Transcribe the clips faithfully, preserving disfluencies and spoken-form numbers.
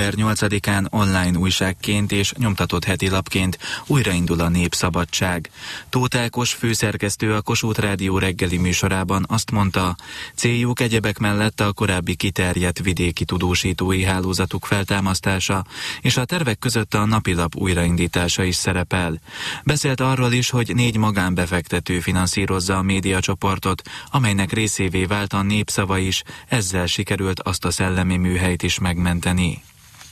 október nyolcadikán online újságként és nyomtatott hetilapként újraindul a Népszabadság. Tóth Ákos főszerkesztő a Kossuth Rádió reggeli műsorában azt mondta, céljuk egyebek mellett a korábbi kiterjedt vidéki tudósítói hálózatuk feltámasztása, és a tervek között a napilap újraindítása is szerepel. Beszélt arról is, hogy négy magánbefektető finanszírozza a médiacsoportot, amelynek részévé vált a Népszava is, ezzel sikerült azt a szellemi műhelyt is megmenteni.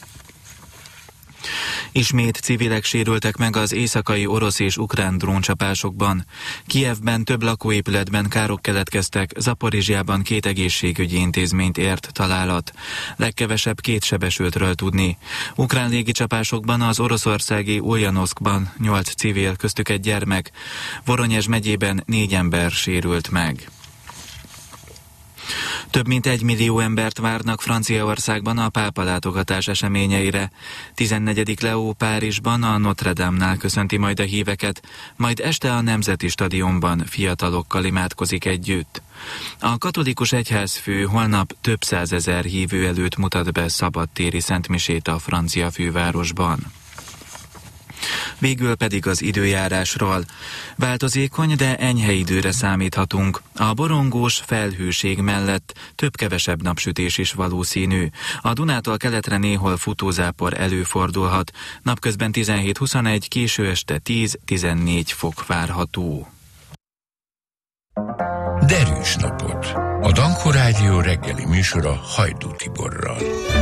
Ismét civilek sérültek meg az éjszakai orosz és ukrán dróncsapásokban. Kijevben több lakóépületben károk keletkeztek, Zaporizsjában két egészségügyi intézményt ért találat. Legkevesebb két sebesültről tudni. Ukrán légicsapásokban az oroszországi Uljanoszkban nyolc civil, köztük egy gyermek. Voronyezs megyében négy ember sérült meg. Több mint egy millió embert várnak Franciaországban a pápa látogatás eseményeire. tizennegyedik Leó Párizsban a Notre Dame-nál köszönti majd a híveket, majd este a Nemzeti Stadionban fiatalokkal imádkozik együtt. A katolikus egyházfő holnap több százezer hívő előtt mutat be szabadtéri szentmisét a francia fővárosban. Végül pedig az időjárásról. Változékony, de enyhe időre számíthatunk. A borongós felhőség mellett több-kevesebb napsütés is valószínű. A Dunától keletre néhol futózápor előfordulhat. Napközben tizenhét-huszonegy, késő este tíz-tizennégy fok várható. Derűs napot! A Danko Rádió reggeli műsora Hajdú Tiborral.